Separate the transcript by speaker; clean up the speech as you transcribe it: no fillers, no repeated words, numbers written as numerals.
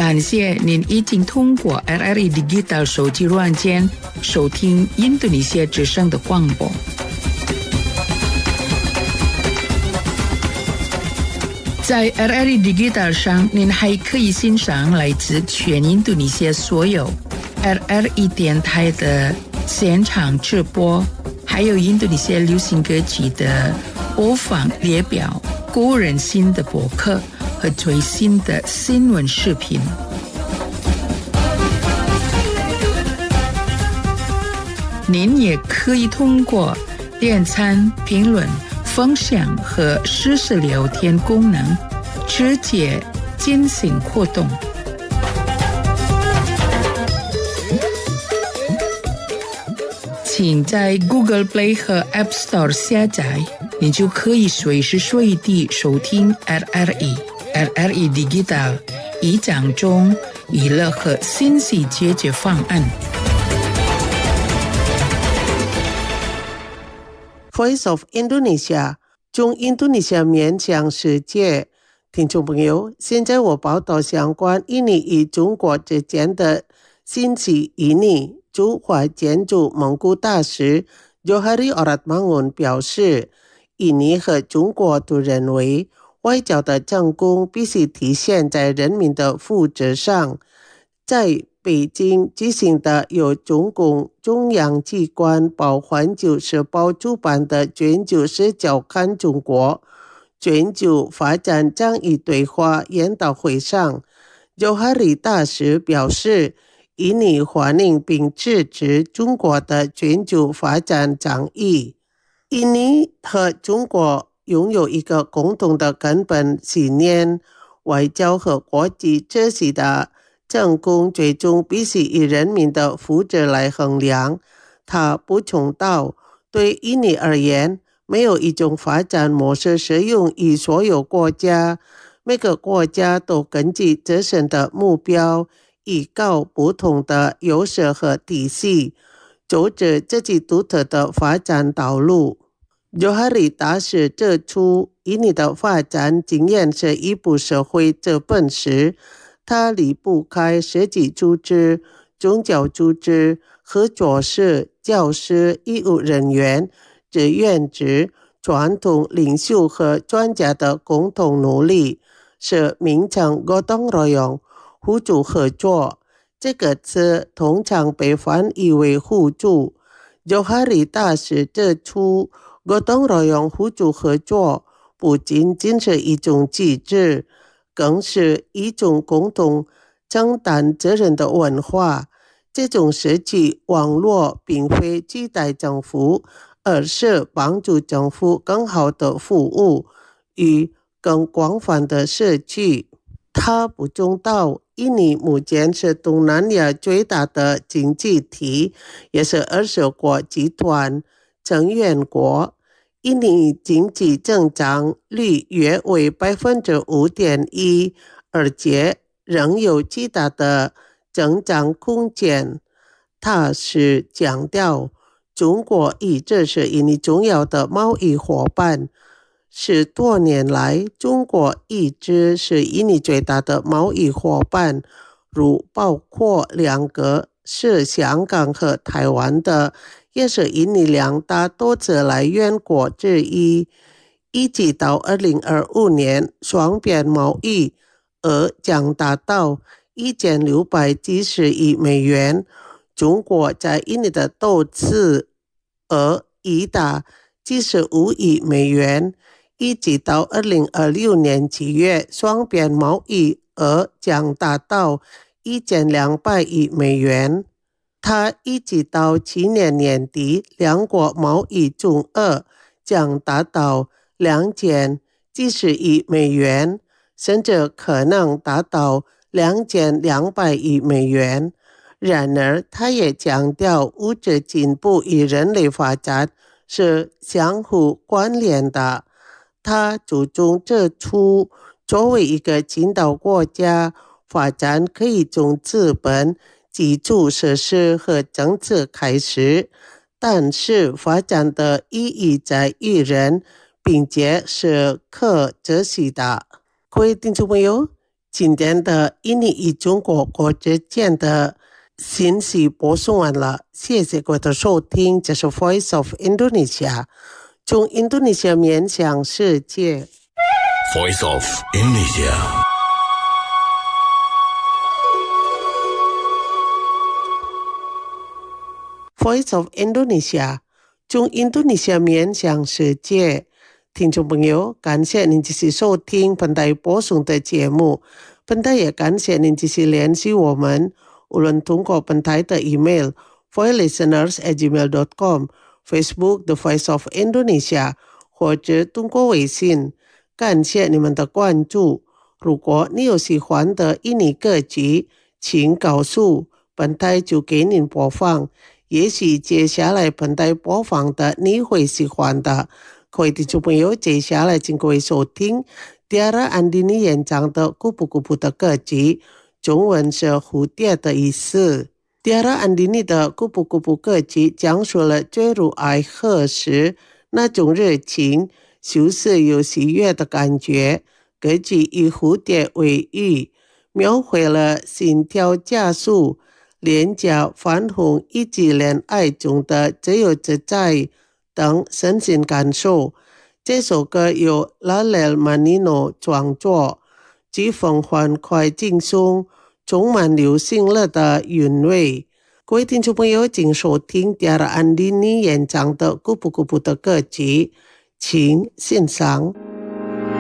Speaker 1: 感谢您已经通过 RRI Digital 手机软件收听印度尼西亚之声的广播。在 RRI Digital 上，您还可以欣赏来自全印度尼西亚所有 RRI 电台的现场直播，还有印度尼西亚流行歌曲的播放列表、个人新的博客和最新的新闻视频。您也可以通过点赞、评论、分享和实时聊天功能直接进行互动。请在 Google Play 和 App Store 下载，你就可以随时随地收听 RRI Digital 以讲中娱乐和信息解决方案。
Speaker 2: Voice of Indonesia 中印度尼西亚面向世界。听众朋友，现在我报道相关印尼与中国之间的信息。印尼驻华建筑蒙古大使 Johari Oratmangun 表示，印尼和中国都认为外交的成功必须体现在人民的福祉上。在北京举行的由中共中央机关报环球时报主办的全球视角看中国全球发展倡议对话研讨会上， Johari 大使表示，印尼欢迎并支持中国的全球发展倡议。印尼和中国拥有一个共同的根本信念，外交和国际秩序的成功最终必须以人民的福祉来衡量。他补充道，对印尼而言，没有一种发展模式适用于所有国家，每个国家都根据自身的目标，依靠不同的优势和体系，走着自己独特的发展道路。Johari 大使指出，印尼的发展经验是一部社会资本史，它离不开实际组织、宗教组织、合作社、教师、医务人员、志愿者、传统领袖和专家的共同努力，是名称 gotong royong 互助合作。这个词通常被翻译为互助。Johari 大使指出，gotong royong 互助合作不仅仅是一种机制，更是一种共同承担责任的文化。这种社区网络并非取代政府，而是帮助政府更好的服务与更广泛的社区。他补充道，印尼目前是东南亚最大的经济体，也是20国集团成员国。印尼经济增长率约为 5.1%， 而且仍有巨大的增长空间。他是强调，中国一直是印尼重要的贸易伙伴，10多年来，中国一直是印尼最大的贸易伙伴，如包括2个是香港和台湾的，也是印尼2大多次来源国之一。一直到2025年，双边贸易额将达到1670亿美元。中国在印尼的投资额已达75亿美元。一直到2026年7月，双边贸易额将达到1200亿美元。它一直到今年年底，两国贸易总额将达到2070亿美元，甚至可能达到2200亿美元。然而，他也强调物质进步与人类发展是相互关联的。他注重指出，作为一个进道国家，发展可以从资本、基础设施和政策开始，但是发展的意义在于人，并且是可持续的。各位听众朋友， 今天的印尼与中国国之间的信息播送完了，谢谢各位的收听，这是 Voice of Indonesia， 从印度尼西亚面向世界。
Speaker 3: Voice of Indonesia。
Speaker 2: Voice of Indonesia， 从印度尼西亚面向世界。听众朋友，感谢您继续收听本台播送的节目。本台也感谢您继续联系我们，无论通过本台的 email voicelisteners@gmail.com、Facebook The Voice of Indonesia， 或者通过微信。感谢你们的关注。如果你有喜欢的印尼歌曲，请告诉本台，就给您播放。也许接下来本台播放的你会喜欢的。各位听众朋友，接下来请各位收听 Tiara Andini 演唱的《咕不咕不》的歌曲，中文是蝴蝶的意思。Tiara Andini 的《咕不咕不》歌曲讲述了坠入爱河时那种热情、羞涩又喜悦的感觉。歌曲以蝴蝶为喻，描绘了心跳加速、脸颊泛红以及恋爱中的自由自在等身心感受。这首歌由 Lalel Manino 创作，曲风欢快轻松，充满流行乐的韵味。各位听众朋友，请收听 Tiara Andini 演唱的《咕不咕不》的歌曲，请欣赏。